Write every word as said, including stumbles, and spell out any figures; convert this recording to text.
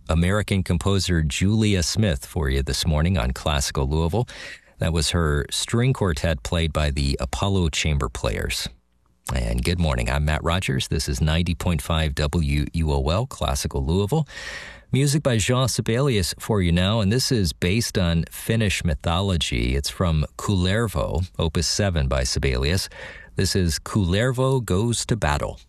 American composer Julia Smith for you this morning on Classical Louisville. That was her string quartet played by the Apollo Chamber Players. And good morning, I'm Matt Rogers. This is ninety point five W U O L, Classical Louisville. Music by Jean Sibelius for you now, and this is based on Finnish mythology. It's from Kullervo, Opus seven by Sibelius. This is Kullervo Goes to Battle.